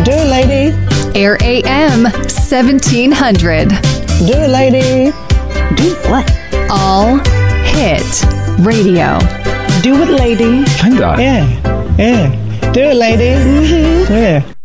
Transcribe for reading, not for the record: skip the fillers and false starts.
Do it, lady. Air AM 1700. Do it, lady. Do what? All Hit Radio. Do it, lady. Hyundai. Yeah. Do it, lady. Yeah.